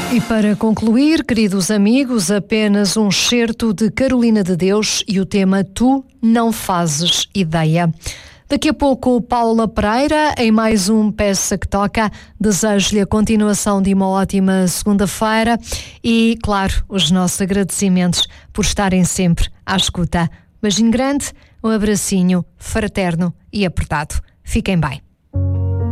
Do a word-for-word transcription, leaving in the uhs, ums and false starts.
E para concluir, queridos amigos, apenas um excerto de Carolina de Deus e o tema Tu Não Fazes Ideia. Daqui a pouco, Paula Pereira, em mais um Peça que Toca. Desejo-lhe a continuação de uma ótima segunda-feira e, claro, os nossos agradecimentos por estarem sempre à escuta. Beijinho grande, um abracinho fraterno e apertado. Fiquem bem.